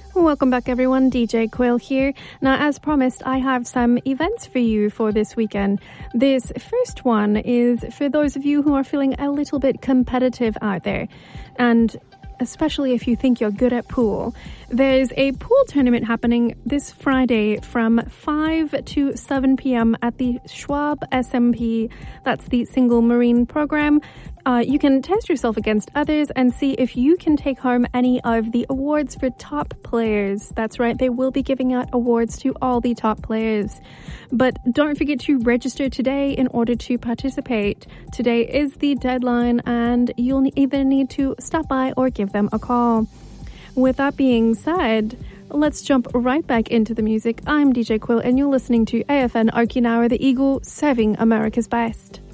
Welcome back, everyone. DJ Quill here. Now, as promised, I have some events for you for this weekend. This first one is for those of you who are feeling a little bit competitive out there, and especially if you think you're good at pool. There's a pool tournament happening this Friday from 5 to 7 p.m. at the Schwab SMP. That's the Single Marine program. You can test yourself against others and see if you can take home any of the awards for top players. That's right, they will be giving out awards to all the top players. But don't forget to register today in order to participate. Today is the deadline, and you'll either need to stop by or give them a call. With that being said, let's jump right back into the music. I'm DJ Quill, and you're listening to AFN Okinawa, the Eagle, serving America's best.